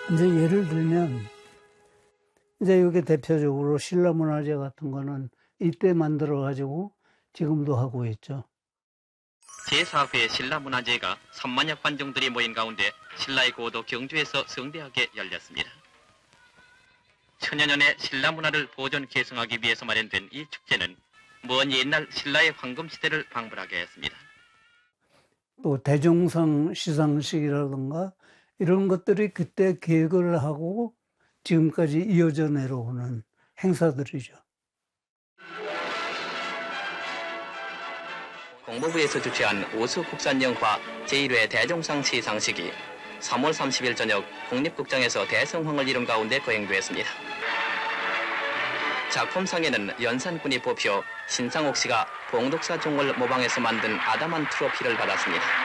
이제 예를 들면 이제 이게 대표적으로 신라문화재 같은 거는 이때 만들어가지고 지금도 하고 있죠. 제4회 신라문화제가 3만여 관중들이 모인 가운데 신라의 고도 경주에서 성대하게 열렸습니다. 천여년의 신라 문화를 보존 계승하기 위해서 마련된 이 축제는 먼 옛날 신라의 황금시대를 방불하게 했습니다. 또 대종상 시상식이라든가 이런 것들이 그때 계획을 하고 지금까지 이어져 내려오는 행사들이죠. 공보부에서 주최한 우수국산영화 제1회 대종상 시상식이 3월 30일 저녁 국립극장에서 대성황을 이룬 가운데 거행되었습니다. 작품상에는 연산군이 뽑혀 신상옥 씨가 봉독사 종을 모방해서 만든 아담한 트로피를 받았습니다.